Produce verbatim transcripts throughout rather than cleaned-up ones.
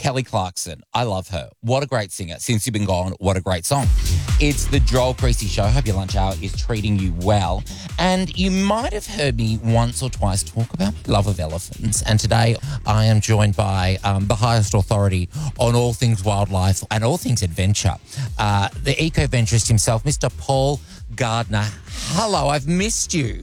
Kelly Clarkson. I love her. What a great singer. Since You've Been Gone, what a great song. It's the Joel Creasy Show. Hope your lunch hour is treating you well. And you might have heard me once or twice talk about my love of elephants. And today I am joined by um, the highest authority on all things wildlife and all things adventure, uh, the eco-venturist himself, Mister Paul Gardner. Hello, I've missed you.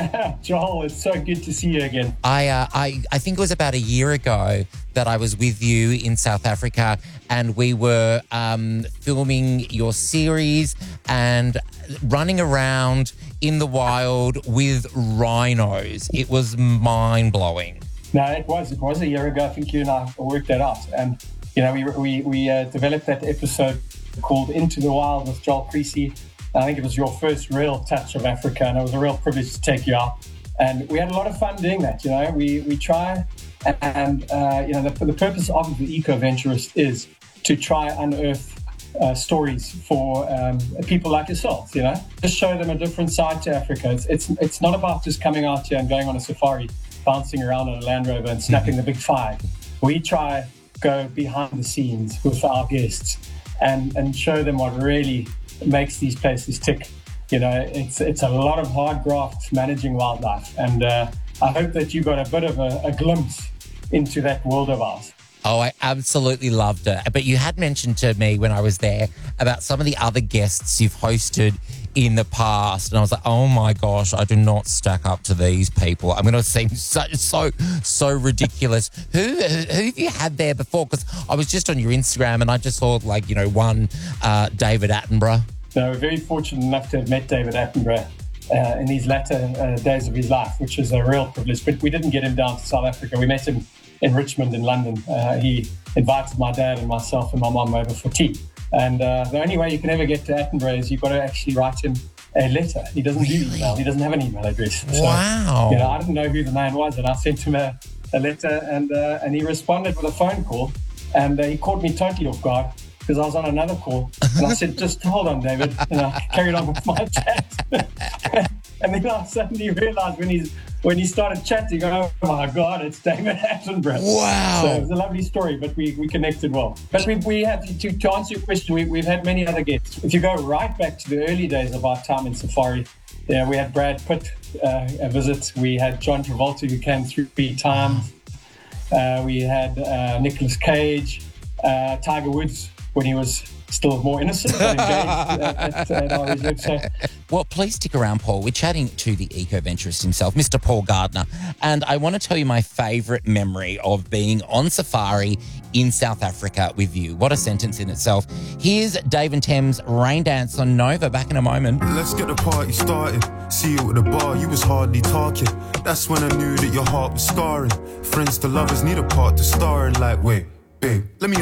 Joel, it's so good to see you again. I, uh, I I think it was about a year ago that I was with you in South Africa, and we were um, filming your series and running around in the wild with rhinos. It was mind-blowing. No, it was. It was a year ago. I think you and I worked that out. And, you know, we we, we uh, developed that episode called Into the Wild with Joel Creasy. I think it was your first real touch of Africa, and it was a real privilege to take you out. And we had a lot of fun doing that. You know, we we try, and uh, you know, the, the purpose of the eco-venturist is to try unearth uh, stories for um, people like yourself. You know, just show them a different side to Africa. It's it's it's not about just coming out here and going on a safari, bouncing around on a Land Rover and snapping the big five. We try go behind the scenes with our guests and and show them what really makes these places tick. You know, it's it's a lot of hard graft managing wildlife, and uh, I hope that you got a bit of a, a glimpse into that world of ours. Oh, I absolutely loved it. But you had mentioned to me when I was there about some of the other guests you've hosted in the past, and I was like, oh my gosh, I do not stack up to these people. I'm going to seem so so so ridiculous. who, who who have you had there before? Because I was just on your Instagram and I just saw, like, you know, one uh, David Attenborough. So we're very fortunate enough to have met David Attenborough uh, in these latter uh, days of his life, which is a real privilege. But we didn't get him down to South Africa. We met him in Richmond in London. Uh, he invited my dad and myself and my mum over for tea. And uh, the only way you can ever get to Attenborough is you've got to actually write him a letter. He doesn't Really? do email. He doesn't have an email address. So, Wow. you know, I didn't know who the man was, and I sent him a, a letter, and uh, and he responded with a phone call, and uh, he caught me totally off guard because I was on another call, and I said, just hold on, David, and I carried on with my chat. And then I suddenly realized when he's when he started chatting, oh my God, it's David Attenborough. Wow. So it was a lovely story, but we, we connected well. But we, we have, to, to answer your question, we, we've had many other guests. If you go right back to the early days of our time in Safari, yeah, we had Brad Pitt uh, a visit. We had John Travolta, who came through three times. Uh, we had uh, Nicolas Cage, uh, Tiger Woods, when he was still more innocent, but engaged at, at, at our reserve. So, well, please stick around, Paul. We're chatting to the eco-venturist himself, Mister Paul Gardner. And I want to tell you my favourite memory of being on safari in South Africa with you. What a sentence in itself. Here's Dave and Thames Rain Dance on Nova. Back in a moment. Let's get the party started. See you at the bar, you was hardly talking. That's when I knew that your heart was scarring. Friends to lovers need a part to star in. Like, wait, babe, let me